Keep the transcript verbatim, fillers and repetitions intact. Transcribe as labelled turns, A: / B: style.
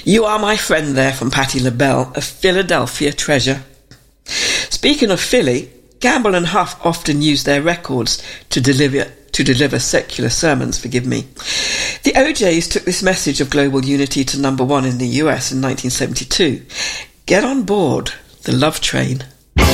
A: You Are My Friend there from Patti LaBelle, a Philadelphia treasure. Speaking of Philly, Gamble and Huff often use their records to deliver to deliver secular sermons, forgive me. The O Js took this message of global unity to number one in the U S in nineteen seventy-two. Get on board the love train.